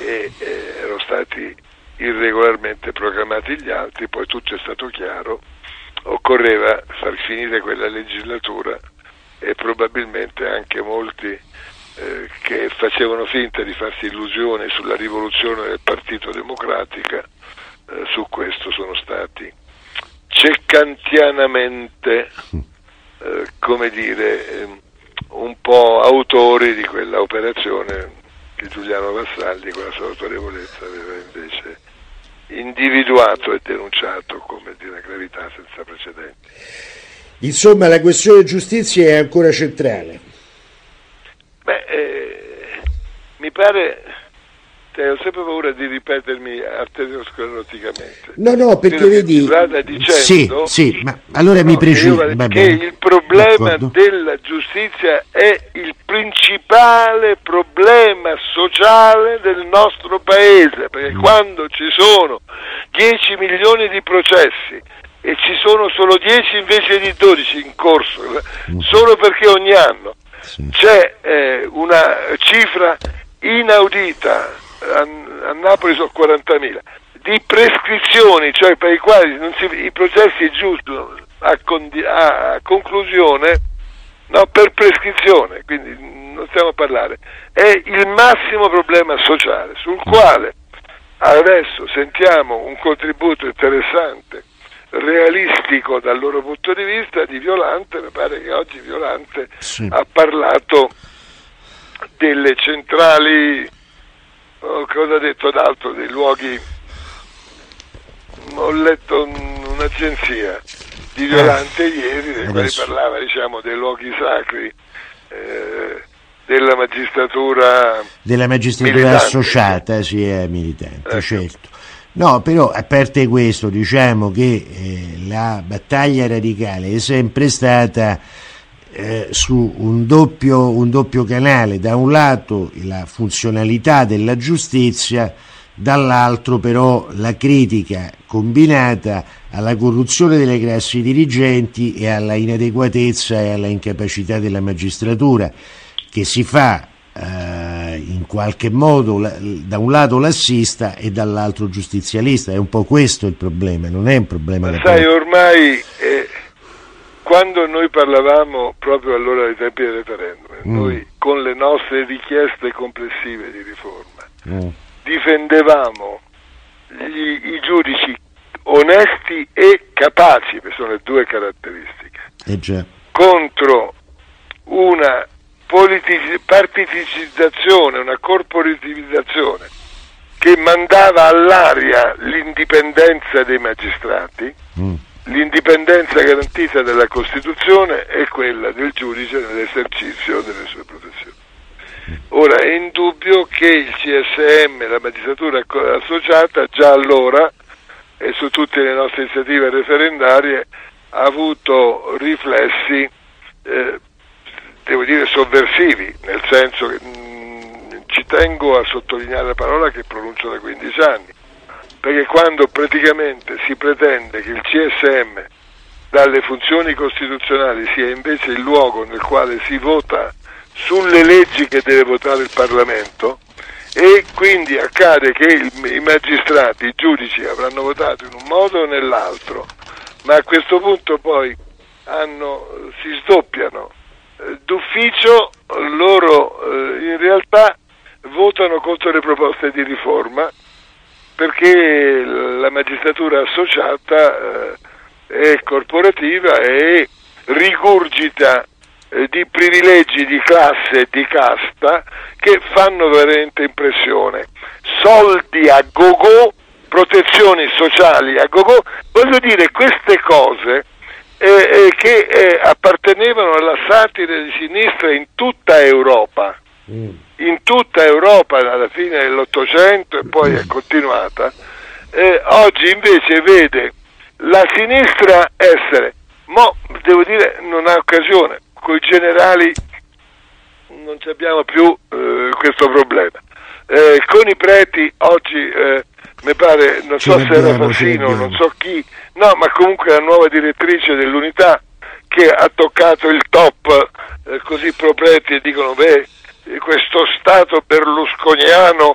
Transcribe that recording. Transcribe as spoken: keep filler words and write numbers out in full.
e eh, erano stati irregolarmente proclamati gli altri. Poi tutto è stato chiaro, occorreva far finire quella legislatura e probabilmente anche molti eh, che facevano finta di farsi illusioni sulla rivoluzione del Partito Democratico eh, su questo sono stati ceccantianamente eh, come dire eh, un po' autori di quella operazione che Giuliano Vassalli con la sua autorevolezza aveva invece individuato e denunciato come di una gravità senza precedenti. Insomma, la questione giustizia è ancora centrale. Beh, eh, mi pare, te, ho sempre paura di ripetermi arterioscleroticamente. No, no, perché Quello vedi... Strada dicendo, sì, sì, ma allora no, mi precisa... che, che il problema d'accordo. della giustizia è il principale problema sociale del nostro paese, perché mm. quando ci sono dieci milioni di processi e ci sono solo dieci invece di dodici in corso, mm. solo perché ogni anno sì. c'è eh, una cifra inaudita, a, a Napoli sono quarantamila, di prescrizioni, cioè per i quali non si, i processi giusto a, condi, a conclusione, no, per prescrizione, quindi non stiamo a parlare, è il massimo problema sociale sul quale adesso sentiamo un contributo interessante, realistico dal loro punto di vista di Violante. Mi pare che oggi Violante sì. ha parlato delle centrali, oh, cosa ha detto d'altro, dei luoghi, ho letto un'agenzia di Violante ah, ieri, del quale parlava, diciamo, dei luoghi sacri eh, della magistratura della magistratura militante. associata, sì, è militante, ecco. certo. No, però a parte questo, diciamo che eh, la battaglia radicale è sempre stata eh, su un doppio, un doppio canale: da un lato la funzionalità della giustizia, dall'altro però la critica combinata alla corruzione delle classi dirigenti e alla inadeguatezza e alla incapacità della magistratura, che si fa eh, in qualche modo la, da un lato lassista e dall'altro giustizialista. È un po' questo il problema, non è un problema. Ma sai, ormai eh, quando noi parlavamo proprio allora dei tempi del referendum, mm. noi con le nostre richieste complessive di riforma mm. difendevamo gli, i giudici onesti e capaci, che sono le due caratteristiche, eh già. contro una politici- partiticizzazione, una corporativizzazione che mandava all'aria l'indipendenza dei magistrati, mm. l'indipendenza garantita dalla Costituzione e quella del giudice nell'esercizio delle sue professioni. Ora è indubbio che il C S M, la magistratura associata, già allora e su tutte le nostre iniziative referendarie ha avuto riflessi eh, devo dire sovversivi, nel senso che mh, ci tengo a sottolineare la parola che pronuncio da quindici anni, perché quando praticamente si pretende che il C S M dalle funzioni costituzionali sia invece il luogo nel quale si vota sulle leggi che deve votare il Parlamento, e quindi accade che il, i magistrati, i giudici avranno votato in un modo o nell'altro, ma a questo punto poi hanno, si sdoppiano eh, d'ufficio, loro eh, in realtà votano contro le proposte di riforma, perché la magistratura associata eh, è corporativa e rigurgita eh, di privilegi di classe e di casta che fanno veramente impressione. Soldi a gogo, protezioni sociali a gogo, voglio dire, queste cose eh, eh, che eh, appartenevano alla satira di sinistra in tutta Europa, mm. in tutta Europa alla fine dell'Ottocento e poi è continuata, eh, oggi invece vede la sinistra essere, mo devo dire non ha occasione, coi generali non abbiamo più eh, questo problema, eh, con i preti oggi eh, mi pare, non so se era Fassino, non so chi, no, ma comunque la nuova direttrice dell'Unità che ha toccato il top, eh, così pro preti, e dicono beh, questo Stato berlusconiano